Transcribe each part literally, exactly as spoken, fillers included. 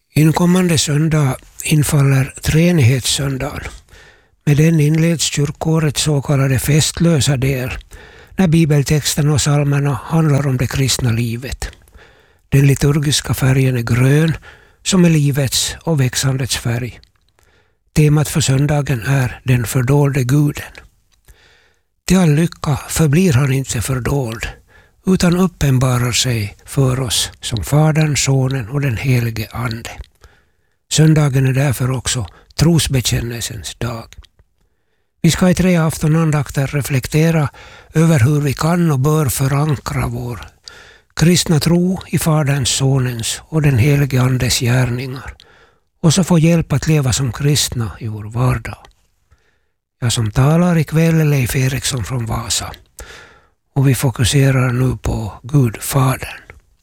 Inkommande söndag infaller treenighetssöndagen. Med den inleds kyrkårets så kallade festlösa del, när bibeltexten och psalmerna handlar om det kristna livet. Den liturgiska färgen är grön, som är livets och växandets färg. Temat för söndagen är den fördolde guden. Till all lycka förblir han inte fördold, utan uppenbarar sig för oss som Fadern, Sonen och den helige Ande. Söndagen är därför också trosbekännelsens dag. Vi ska i tre aftonandakter reflektera över hur vi kan och bör förankra vår kristna tro i Faderns, Sonens och den helige Andes gärningar, och så få hjälp att leva som kristna i vår vardag. Jag som talar ikväll är Leif Eriksson från Vasa, och vi fokuserar nu på Gud, Fadern.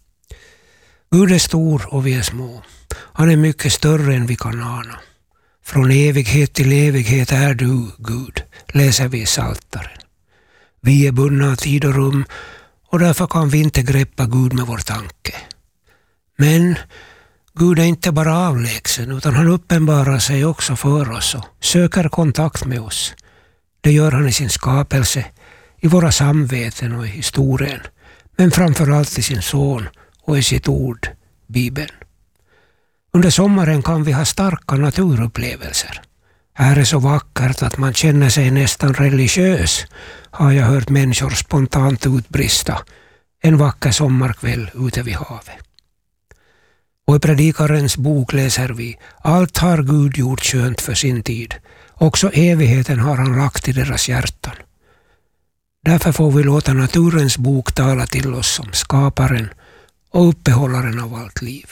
Gud är stor och vi är små. Han är mycket större än vi kan ana. Från evighet till evighet är du, Gud, läser vi i Psaltaren. Vi är bundna av tid och rum, och därför kan vi inte greppa Gud med vår tanke. Men Gud är inte bara avlägsen, utan han uppenbarar sig också för oss och söker kontakt med oss. Det gör han i sin skapelse, i våra samveten och i historien, men framförallt i sin son och i sitt ord, Bibeln. Under sommaren kan vi ha starka naturupplevelser. Här är så vackert att man känner sig nästan religiös, har jag hört människor spontant utbrista en vacker sommarkväll ute vid havet. Och i Predikarens bok läser vi: allt har Gud gjort skönt för sin tid. Också evigheten har han lagt i deras hjärtan. Därför får vi låta naturens bok tala till oss som skaparen och uppehållaren av allt liv.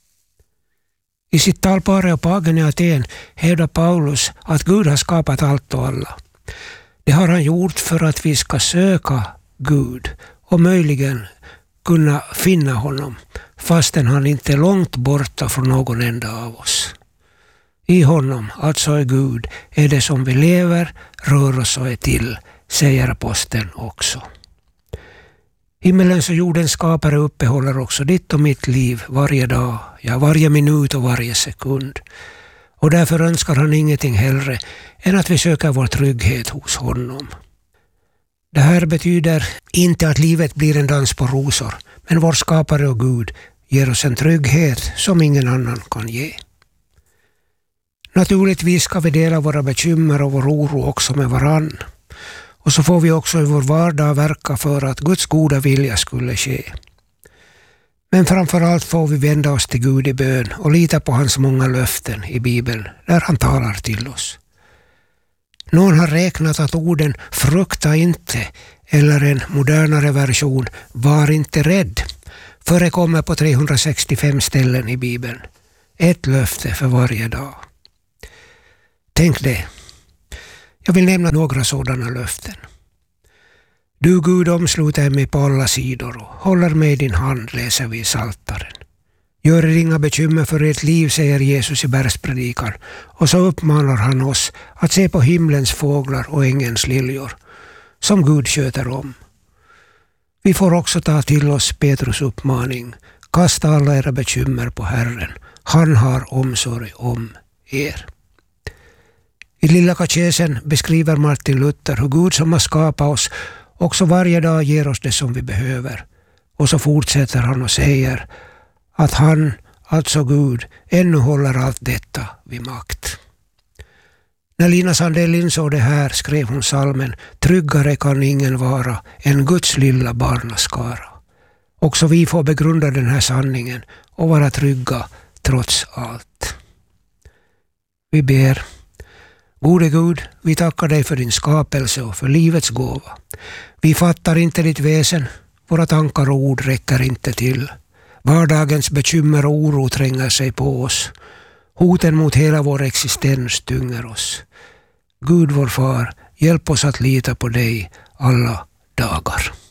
I sitt tal på Areopagen i Aten hävdar Paulus att Gud har skapat allt och alla. Det har han gjort för att vi ska söka Gud och möjligen kunna finna honom, fastän han inte är långt borta från någon enda av oss. I honom, alltså i Gud, är det som vi lever, rör oss och är till, säger aposteln också. Himmelens och jordens skapare uppehåller också ditt och mitt liv varje dag, ja varje minut och varje sekund. Och därför önskar han ingenting hellre än att vi söker vår trygghet hos honom. Det här betyder inte att livet blir en dans på rosor, men vår skapare och Gud ger oss en trygghet som ingen annan kan ge. Naturligtvis ska vi dela våra bekymmer och vår oro också med varann. Och så får vi också i vår vardag verka för att Guds goda vilja skulle ske. Men framförallt får vi vända oss till Gud i bön och lita på hans många löften i Bibeln där han talar till oss. Någon har räknat att orden frukta inte, eller en modernare version var inte rädd, förekommer på trehundrasextiofem ställen i Bibeln. Ett löfte för varje dag. Tänk det. Jag vill nämna några sådana löften. Du Gud omsluter mig på alla sidor och håller mig i din hand, läser vi i Psaltaren. Gör er inga bekymmer för ert liv, säger Jesus i bergspredikan, och så uppmanar han oss att se på himlens fåglar och ängens liljor, som Gud sköter om. Vi får också ta till oss Petrus uppmaning: kasta alla era bekymmer på Herren, han har omsorg om er. I Lilla katekesen beskriver Martin Luther hur Gud som har skapat oss också varje dag ger oss det som vi behöver. Och så fortsätter han och säger att han, alltså Gud, ännu håller allt detta vid makt. När Lina Sandell insåg det här skrev hon salmen: tryggare kan ingen vara än Guds lilla barnaskara. Också vi får begrunda den här sanningen och vara trygga trots allt. Vi ber. Gode Gud, vi tackar dig för din skapelse och för livets gåva. Vi fattar inte ditt väsen, våra tankar och ord räcker inte till. Vardagens bekymmer och oro tränger sig på oss. Hoten mot hela vår existens tynger oss. Gud vår far, hjälp oss att lita på dig alla dagar.